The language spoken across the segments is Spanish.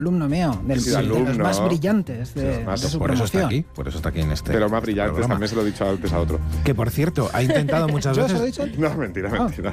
alumno mío, de los más brillantes de su por eso promoción. por eso está aquí en este. Pero más brillantes, programa. también se lo he dicho antes a otro. Que por cierto, ha intentado muchas ¿Yo veces. os lo he dicho? No, mentira.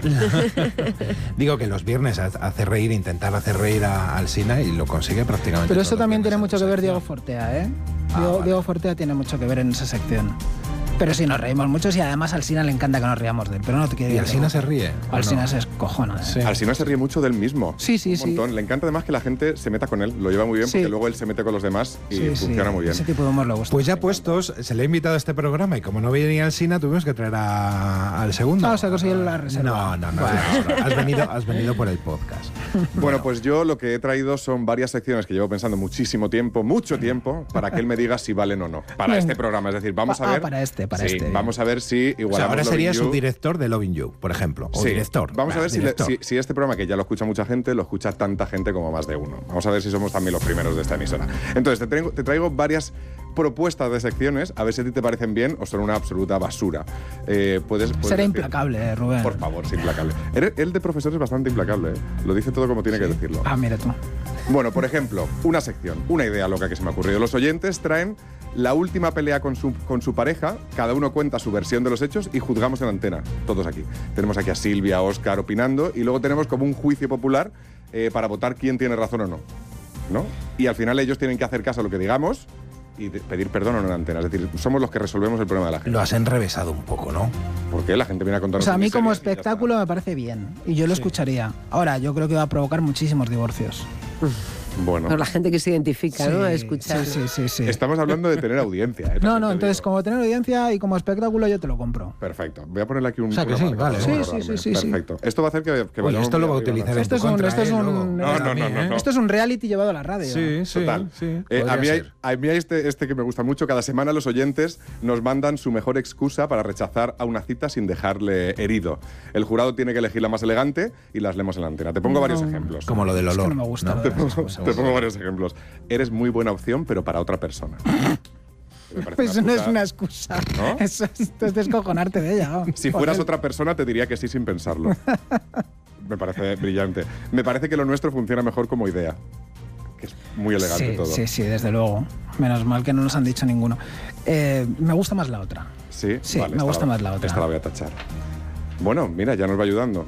Digo que los viernes hace reír, intentar hacer reír a Alsina y lo consigue prácticamente. Pero eso todos los también viernes tiene en mucho esa que ver Diego sección. Fortea, ¿eh? Vale. Diego Fortea tiene mucho que ver en esa sección. Pero sí, nos reímos mucho y además a Alsina le encanta que nos riamos de él. Pero no te quiero ¿Y decir. Alsina se ríe? Alsina ¿O no? se escojona. Sí. Alsina se ríe mucho del mismo. Sí, sí, Un montón. Le encanta además que la gente se meta con él. Lo lleva muy bien porque luego él se mete con los demás y funciona muy bien. Ese tipo de humor le gusta. Pues ya puestos, se le ha invitado a este programa y como no venía Alsina, tuvimos que traer al segundo. Ah, o sea, que soy la reserva. No. Bueno. Has venido por el podcast. Bueno, pues yo lo que he traído son varias secciones que llevo pensando mucho tiempo, para que él me diga si valen o no. Para este programa, es decir, vamos a ver. Para este. Vamos a ver si igualamos. O sea, ahora sería Loving You. subdirector de Loving You, por ejemplo. O Sí. director. Vamos a ver director. si este programa, que ya lo escucha mucha gente, lo escucha tanta gente como más de uno. Vamos a ver si somos también los primeros de esta emisora. Entonces, te traigo varias propuestas de secciones, a ver si a ti te parecen bien o son una absoluta basura. Puedes Será decir- implacable, Rubén. Por favor, es implacable. Él de profesor es bastante implacable, ¿eh? Lo dice todo como tiene que decirlo. Ah, mira tú. Bueno, por ejemplo, una sección, una idea loca que se me ha ocurrido. Los oyentes traen la última pelea con su pareja, cada uno cuenta su versión de los hechos y juzgamos en antena, todos aquí. Tenemos aquí a Silvia, a Óscar opinando y luego tenemos como un juicio popular para votar quién tiene razón o no, ¿no? Y al final ellos tienen que hacer caso a lo que digamos y pedir perdón o no en antena. Es decir, somos los que resolvemos el problema de la gente. Lo has enrevesado un poco, ¿no? Porque la gente viene a O contarnos sea, a sus mí como miserias y ya está. espectáculo me parece bien. Y yo lo escucharía. Ahora, yo creo que va a provocar muchísimos divorcios. Bueno, Por la gente que se identifica, ¿no? A escuchar. Sí. estamos hablando de tener audiencia. No, también te entonces digo. como tener audiencia y como espectáculo yo te lo compro. Perfecto. Voy a ponerle aquí un... O sea, que una sí, marca vale. para Sí, acordarme. sí. Perfecto. Esto va a hacer que Oye, vayamos esto lo va a muy arriba, utilizar ¿no? en Esto tu es un- contra, esto es ¿eh? un- Luego. No. Esto es un reality llevado a la radio. Sí. Total. Sí. A Podría mí ser. hay este que me gusta mucho. Cada semana los oyentes nos mandan su mejor excusa para rechazar a una cita sin dejarle herido. El jurado tiene que elegir la más elegante y las leemos en la antena. Te pongo varios ejemplos. Como lo del Es que olor. no me gusta lo de las excusas. Te pongo varios ejemplos. Eres muy buena opción, pero para otra persona. Me parece Pues no es excusa. una excusa. ¿No? Eso es descojonarte de ella. ¿no? Si fueras otra persona, te diría que sí sin pensarlo. Me parece brillante. Me parece que lo nuestro funciona mejor como idea. Que es muy elegante todo. Sí, desde luego. Menos mal que no nos han dicho ninguno. Me gusta más la otra. Sí, Sí, vale, me gusta más la otra. Esta la voy a tachar. Bueno, mira, ya nos va ayudando.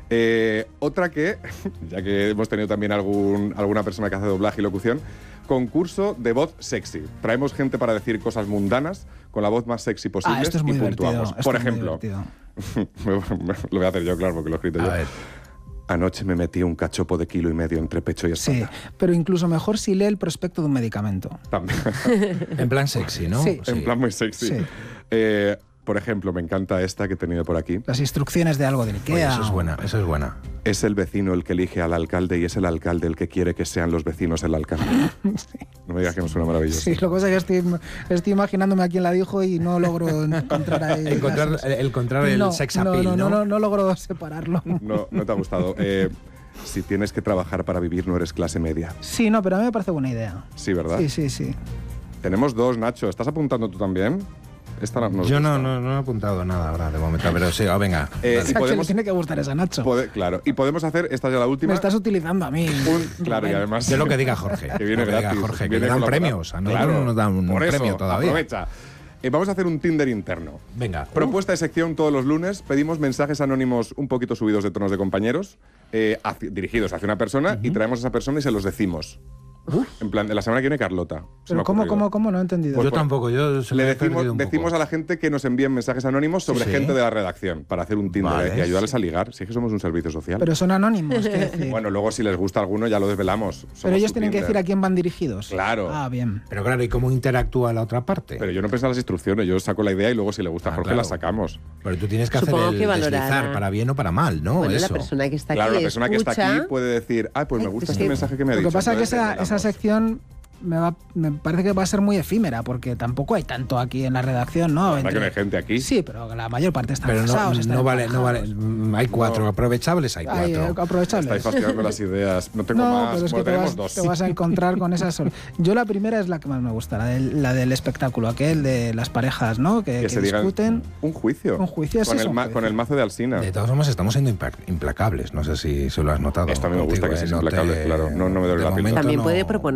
Otra que, ya que hemos tenido también alguna persona que hace doblaje y locución, concurso de voz sexy. Traemos gente para decir cosas mundanas con la voz más sexy posible Esto es muy y divertido. puntuamos. esto Por es muy ejemplo, divertido. lo voy a hacer yo, claro, porque lo he escrito yo. A ver. Anoche me metí un cachopo de 1,5 kilos entre pecho y Sí, espalda. pero incluso mejor si lee el prospecto de un medicamento. También. En plan sexy, ¿no? Sí. En plan muy sexy. Sí. Por ejemplo, me encanta esta que he tenido por aquí. Las instrucciones de algo del Oye, IKEA. eso es buena, eso es buena. Es el vecino el que elige al alcalde y es el alcalde el que quiere que sean los vecinos el alcalde. No me digas que no suena maravilloso. Sí, lo que pasa es que estoy imaginándome a quién la dijo y no logro encontrar ahí. Encontrar el No, sex appeal, no logro separarlo. No te ha gustado. Si tienes que trabajar para vivir, no eres clase media. Sí, no, pero a mí me parece buena idea. Sí, ¿verdad? Sí. Tenemos dos, Nacho. ¿Estás apuntando tú también? Esta nos Yo gusta. no he apuntado nada ahora de momento, pero sí, venga. Y O sea, que le podemos, tiene que gustar esa Nacho. claro. Y podemos hacer, esta es ya la última. Me estás utilizando a mí. Claro, y además... De lo que diga Jorge. Que viene Lo que diga gratis. Jorge, que Viene le dan colaborado. premios. A nosotros Claro, no nos dan un por eso, premio todavía. Aprovecha. Vamos a hacer un Tinder interno. Venga. Propuesta de sección todos los lunes. Pedimos mensajes anónimos un poquito subidos de tonos de compañeros, dirigidos hacia una persona, y traemos a esa persona y se los decimos. En plan, la semana que viene Carlota. se me Pero ha ocurrido. ¿cómo? No he entendido. Yo tampoco, yo se me Le he perdido un decimos poco. a la gente que nos envíen mensajes anónimos sobre Sí. gente de la redacción para hacer un Tinder Vale. y ayudarles a ligar. Si es que somos un servicio social. Pero son anónimos, quiero decir. Bueno, luego si les gusta alguno ya lo desvelamos. Pero Somos ellos su tienen que Tinder. decir a quién van dirigidos. Claro. Ah, bien. Pero claro, ¿y cómo interactúa la otra parte? Pero yo no pensé en las instrucciones, yo saco la idea y luego si le gusta a Jorge claro. la sacamos. Pero tú tienes que Supongo hacer el que valorará. deslizar para bien o para mal, ¿no? Bueno, Eso. la persona que está Claro, aquí la persona que está escucha. aquí puede decir, pues me Ay, gusta es este que- mensaje que me ha Lo dicho. que pasa es que entonces esa desvelamos. sección me parece que va a ser muy efímera, porque tampoco hay tanto aquí en la redacción, ¿no? ¿Verdad que no hay gente aquí? Sí, pero la mayor parte están Pero casados, están no vale. emparejados. Hay cuatro. Aprovechables hay Hay, cuatro. aprovechables. Estáis fastidiando las ideas. No tengo No, más. pero es que Bueno, tenemos dos. te vas a encontrar con esas. Yo la primera es la que más me gusta, la del espectáculo, aquel de las parejas, ¿no? Que se digan discuten. un juicio. Un juicio, con sí, el es un juicio. con el mazo de Alsina. De todas formas, estamos siendo implacables. No sé si lo has notado. Esto a mí me gusta Contigo, que seas no implacable, te- claro. No me duele de la píldora. momento También no- puede proponer